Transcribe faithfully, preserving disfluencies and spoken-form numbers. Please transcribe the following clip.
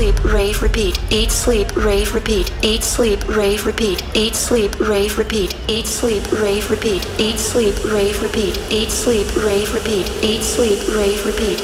sleep, rave, repeat. Eat, sleep, rave, repeat. Eat, sleep, rave, repeat. Eat, sleep, rave, repeat. Eat, sleep, rave, repeat. Eat, sleep, rave, repeat. Eat, sleep, rave, repeat. Eat, sleep, rave, repeat.